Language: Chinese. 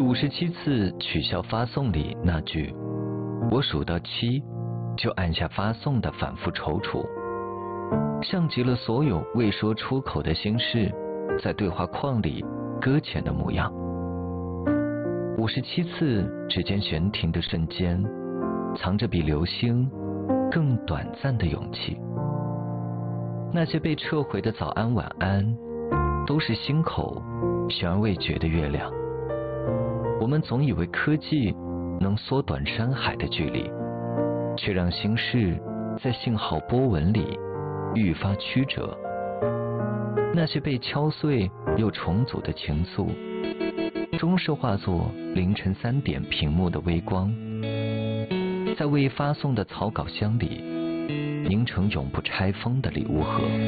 57次取消发送里那句我数到7就按下发送的反复踌躇，像极了所有未说出口的心事在对话框里搁浅的模样。57次指尖悬停的瞬间，藏着比流星更短暂的勇气。那些被撤回的早安晚安，都是心口悬而未决的月亮。我们总以为科技能缩短山海的距离，却让心事在信号波纹里愈发曲折。那些被敲碎又重组的情愫，终是化作凌晨3点屏幕的微光，在未发送的草稿箱里凝成永不拆封的礼物盒。